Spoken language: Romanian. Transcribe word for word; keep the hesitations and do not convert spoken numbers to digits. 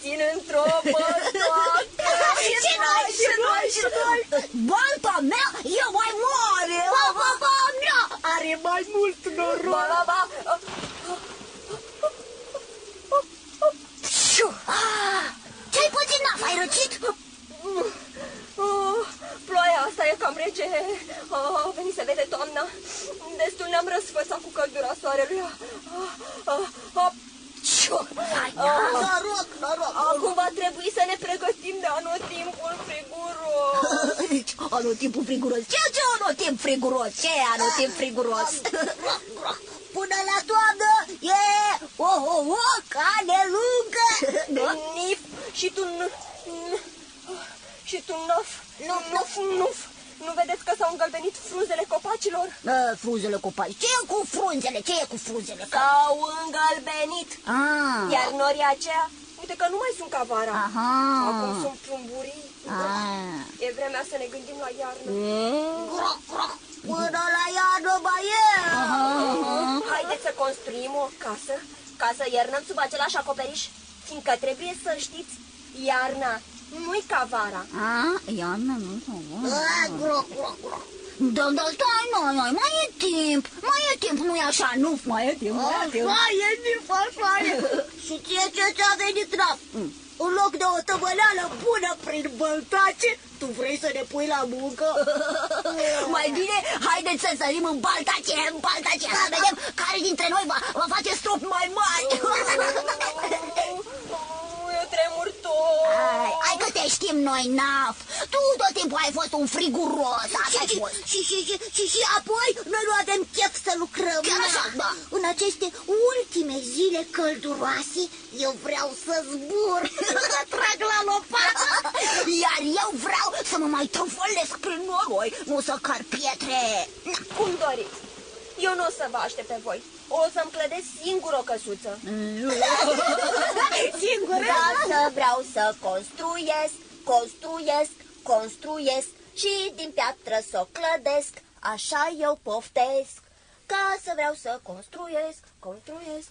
țin într-o bătoacă. Și noi, și noi, și noi. Balta mea e mai mare. Ba, ba, ba, mea are mai mult noroc. Ba, ba, ba. Ce-ai pățit, Naf? Ai răcit? Oh, ploaia asta e cam rece. Oh, a venit să vede toamna. Destul ne-am răsfățat cu căldura soarelui. Ah, ah, ah, Noroc, noroc. Acum va trebui să ne pregătim de anotimpul friguros. Anotimpul friguros? Ce ce anotimp friguros? Ce e anotimp friguros? Până la toamnă e o, o, o cane lungă. Nif și tu și tu nuf, nuf, nuf, nuf. Nu vedeți că s-au îngălbenit frunzele copacilor? A, frunzele copaci. Ce e cu frunzele? Ce e cu frunzele? S-au îngălbenit. Ah. Iar norii aceia, uite că nu mai sunt ca vara. Aha. Acum sunt plumburii. Ah. E vremea să ne gândim la iarnă. Mm. Groc, groc. Până la iarnă mai e. Aha. Haideți să construim o casă ca să iernăm sub același acoperiș, fiindcă trebuie să știți, iarna nu-i ca vara. Ah, iarna nu-i ca vara. Groc, groc, groc. Da, da, stai, noi, noi, mai e timp, mai e timp, nu-i așa, nu, mai e timp, mai e timp. Așa e, Nif, așa e. Și ție ce ți-a venit, Naf? Mm. În loc de o tămăleală bună prin băltace, tu vrei să ne pui la muncă? Mai bine, haideți să sărim în baltace, în baltace, să vedem care dintre noi va, va face stropi mai mari. Eu tremur tot. Hai, hai că te știm noi, Naf. Tu tot timpul ai fost un friguros. Și, și, și, și, și, și, și apoi noi nu avem chef să lucrăm. Chiar așa, da. În aceste ultime zile călduroase, eu vreau să zbur, să trag la lopată. Iar eu vreau să mă mai tăvălesc prin noroi, nu să car pietre. Cum doriți. Eu nu o să vă aștept pe voi. O să-mi clădesc singur o căsuță. Singur? Da, să vreau să construiesc, construiesc, construiesc și din piatră să o clădesc. Așa eu poftesc. Ca să vreau să construiesc, construiesc,